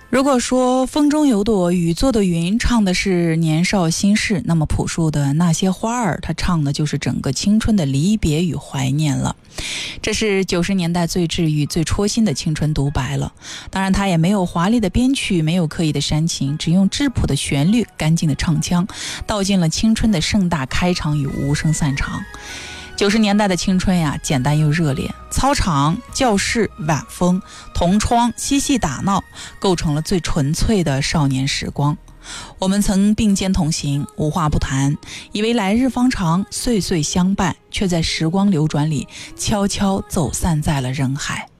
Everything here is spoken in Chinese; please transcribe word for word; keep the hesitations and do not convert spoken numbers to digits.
如果说风中有朵雨做的云唱的是年少心事，那么朴树的那些花儿，他唱的就是整个青春的离别与怀念了。这是九十年代最治愈最戳心的青春独白了。当然他也没有华丽的编曲，没有刻意的煽情，只用质朴的旋律，干净的唱腔，道尽了青春的盛大开场与无声散场。九十年代的青春呀，简单又热烈，操场、教室、晚风、同窗嬉戏打闹，构成了最纯粹的少年时光。我们曾并肩同行，无话不谈，以为来日方长，岁岁相伴，却在时光流转里悄悄走散在了人海。